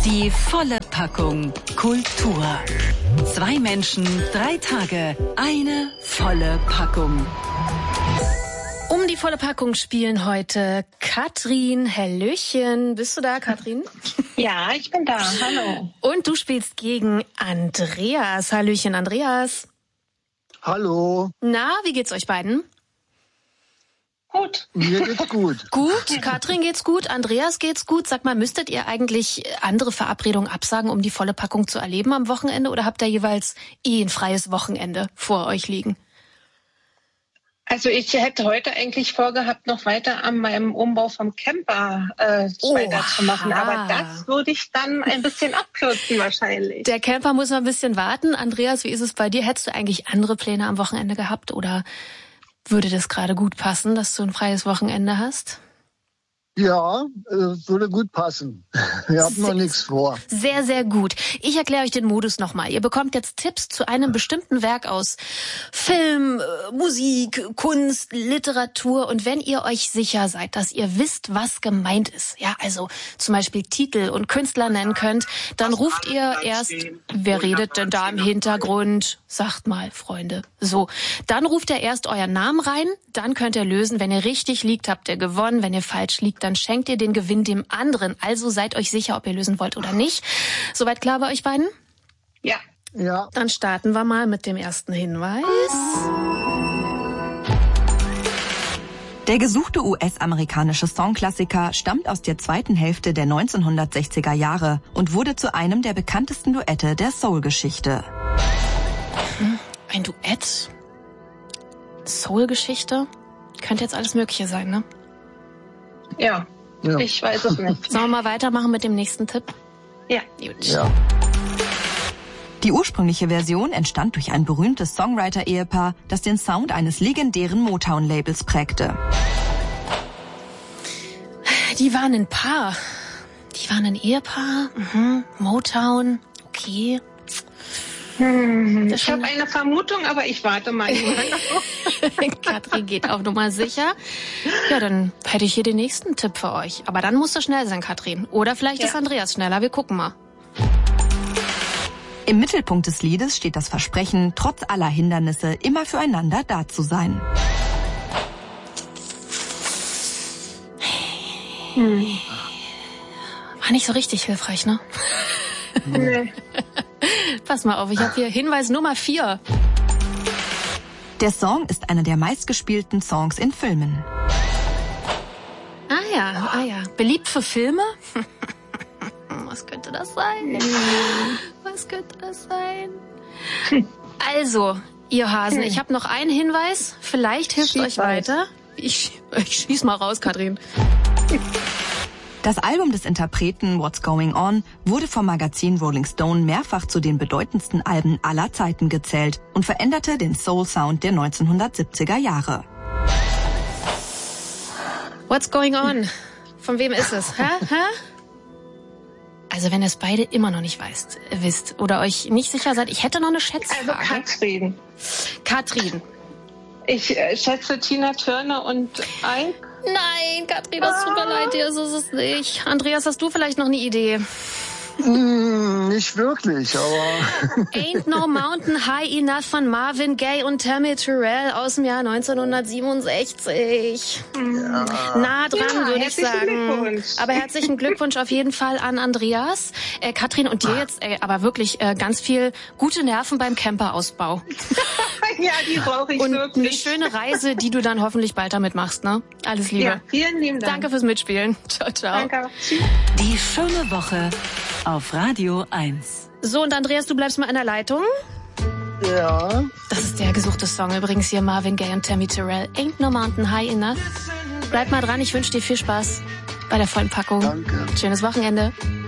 Die volle Packung Kultur. 2 Menschen, 3 Tage, eine volle Packung. Um die volle Packung spielen heute Katrin. Hallöchen. Bist du da, Katrin? Ja, ich bin da. Hallo. Und du spielst gegen Andreas. Hallöchen, Andreas. Hallo. Na, wie geht's euch beiden? Gut. Mir geht's gut. Gut, Katrin geht's gut, Andreas geht's gut. Sag mal, müsstet ihr eigentlich andere Verabredungen absagen, um die volle Packung zu erleben am Wochenende? Oder habt ihr jeweils ein freies Wochenende vor euch liegen? Also ich hätte heute eigentlich vorgehabt, noch weiter an meinem Umbau vom Camper weiterzumachen. Aber das würde ich dann ein bisschen abkürzen wahrscheinlich. Der Camper muss noch ein bisschen warten. Andreas, wie ist es bei dir? Hättest du eigentlich andere Pläne am Wochenende gehabt? Oder würde das gerade gut passen, dass du ein freies Wochenende hast? Ja, würde gut passen. Wir haben noch nichts vor. Sehr, sehr gut. Ich erkläre euch den Modus nochmal. Ihr bekommt jetzt Tipps zu einem bestimmten Werk aus Film, Musik, Kunst, Literatur. Und wenn ihr euch sicher seid, dass ihr wisst, was gemeint ist, ja, also zum Beispiel Titel und Künstler nennen könnt, dann ruft ihr erst, wer redet denn da im Hintergrund? Sagt mal, Freunde. So, dann ruft ihr erst euren Namen rein, dann könnt ihr lösen. Wenn ihr richtig liegt, habt ihr gewonnen. Wenn ihr falsch liegt, dann schenkt ihr den Gewinn dem anderen. Also seid euch sicher, ob ihr lösen wollt oder nicht. Soweit klar bei euch beiden? Ja. Ja. Dann starten wir mal mit dem ersten Hinweis. Der gesuchte US-amerikanische Songklassiker stammt aus der zweiten Hälfte der 1960er Jahre und wurde zu einem der bekanntesten Duette der Soul-Geschichte. Ein Duett? Soul-Geschichte? Könnte jetzt alles Mögliche sein, ne? Ja. Ich weiß es nicht. Sollen wir mal weitermachen mit dem nächsten Tipp? Ja. Gut. Ja. Die ursprüngliche Version entstand durch ein berühmtes Songwriter-Ehepaar, das den Sound eines legendären Motown-Labels prägte. Die waren ein Paar. Die waren ein Ehepaar. Motown. Okay. Ich habe eine Vermutung, aber ich warte mal. Katrin geht auf Nummer sicher. Ja, dann hätte ich hier den nächsten Tipp für euch. Aber dann musst du schnell sein, Katrin. Oder vielleicht ist Andreas schneller. Wir gucken mal. Im Mittelpunkt des Liedes steht das Versprechen, trotz aller Hindernisse immer füreinander da zu sein. War nicht so richtig hilfreich, ne? Nee. Pass mal auf, ich habe hier Hinweis Nummer 4. Der Song ist einer der meistgespielten Songs in Filmen. Ah ja. Beliebt für Filme? Was könnte das sein? Also, ihr Hasen, ich habe noch einen Hinweis. Vielleicht hilft euch weiter. Ich schieß mal raus, Katrin. Das Album des Interpreten What's Going On wurde vom Magazin Rolling Stone mehrfach zu den bedeutendsten Alben aller Zeiten gezählt und veränderte den Soul-Sound der 1970er Jahre. What's Going On? Von wem ist es? Hä? Also wenn ihr es beide immer noch nicht wisst oder euch nicht sicher seid, ich hätte noch eine Schätzfrage. Also Katrin. Ich schätze Tina Turner und Ike. Nein, Katrin, das tut mir leid, dir ist es nicht. Andreas, hast du vielleicht noch eine Idee? Nicht wirklich, aber... Ain't No Mountain High Enough von Marvin Gaye und Tammy Terrell aus dem Jahr 1967. Ja. Nah dran, würde ich sagen. Aber herzlichen Glückwunsch auf jeden Fall an Andreas. Katrin, und dir jetzt aber wirklich ganz viel gute Nerven beim Camperausbau. Ja, die brauche ich und wirklich. Und eine schöne Reise, die du dann hoffentlich bald damit machst, ne? Alles Liebe. Ja, vielen lieben Dank. Danke fürs Mitspielen. Ciao, ciao. Danke. Tschüss. Die schöne Woche auf Radio 1. So, und Andreas, du bleibst mal in der Leitung. Ja. Das ist der gesuchte Song übrigens hier, Marvin Gaye und Tammy Terrell. Ain't No Mountain High Enough. Bleib mal dran, ich wünsche dir viel Spaß bei der vollen Packung. Danke. Schönes Wochenende.